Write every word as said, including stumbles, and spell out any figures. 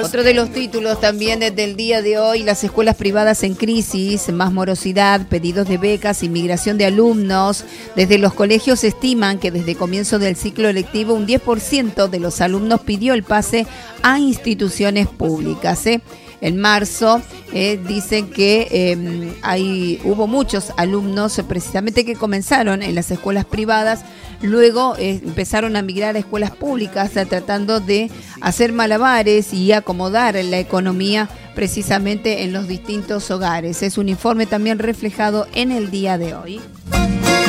Otro de los títulos también desde el día de hoy: las escuelas privadas en crisis, más morosidad, pedidos de becas, inmigración de alumnos. Desde los colegios estiman que desde comienzo del ciclo lectivo un diez por ciento de los alumnos pidió el pase a instituciones públicas, ¿eh? En marzo eh, dicen que eh, hay, hubo muchos alumnos eh, precisamente que comenzaron en las escuelas privadas, luego eh, empezaron a migrar a escuelas públicas eh, tratando de hacer malabares y acomodar la economía precisamente en los distintos hogares. Es un informe también reflejado en el día de hoy.